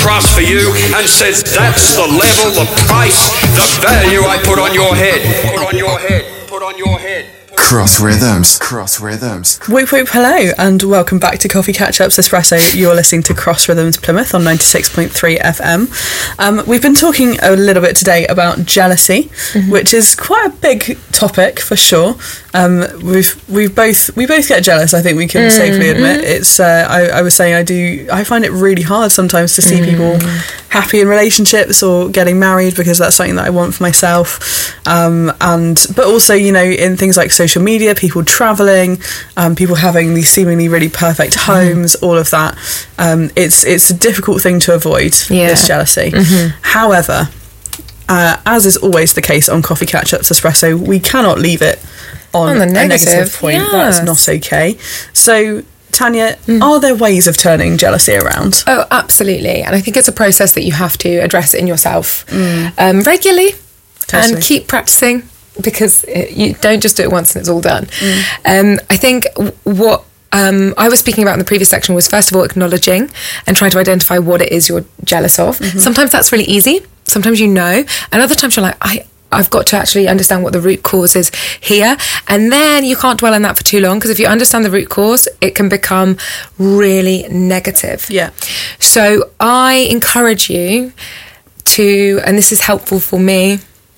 cross for you and says, that's the level, the price, the value I put on your head. Put on your head. Put on your head. Cross Rhythms. Cross Rhythms. Whoop whoop, hello, and welcome back to Coffee Catch-Ups Espresso. You're listening to Cross Rhythms Plymouth on 96.3 FM. We've been talking a little bit today about jealousy, which is quite a big topic for sure. We both get jealous. I think we can safely admit it's. I was saying I find it really hard sometimes to see people happy in relationships or getting married, because that's something that I want for myself. But also, you know, in things like social media, people traveling, people having these seemingly really perfect homes, all of that. It's a difficult thing to avoid, this jealousy. However, as is always the case on Coffee Catch-Ups Espresso, we cannot leave it on a negative point. That's not okay. So, Tanya, are there ways of turning jealousy around? Oh, absolutely. And I think it's a process that you have to address in yourself regularly and keep practicing, because you don't just do it once and it's all done. I think what I was speaking about in the previous section was, first of all, acknowledging and trying to identify what it is you're jealous of. Sometimes that's really easy. Sometimes you know. And other times you're like, I've got to actually understand what the root cause is here. And then you can't dwell on that for too long, because if you understand the root cause, it can become really negative. Yeah. So I encourage you to, and this is helpful for me,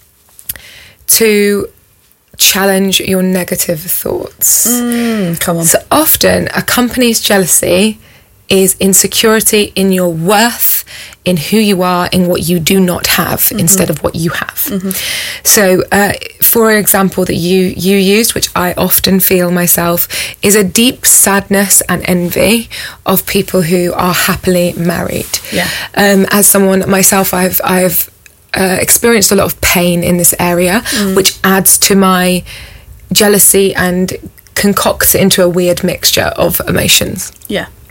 to challenge your negative thoughts. Come on. So often accompanies jealousy is insecurity in your worth, in who you are, in what you do not have instead of what you have. So, for example, that you used, which I often feel myself, is a deep sadness and envy of people who are happily married. Yeah. As someone myself, I've experienced a lot of pain in this area, which adds to my jealousy and concocts it into a weird mixture of emotions. Yeah.